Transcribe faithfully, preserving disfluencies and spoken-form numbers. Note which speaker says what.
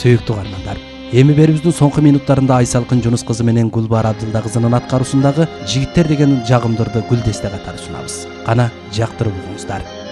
Speaker 1: Сүйүктүү каармандар, эми берүүбүздүн соңку минуттарында Айсалкын Жунус кызы менен Гүлбаар Абдылда кызынын аткаруусундагы Жигиттер деген жагымдарды Гүлдесте катары сунабыз. Кана жактырып угуңуздар.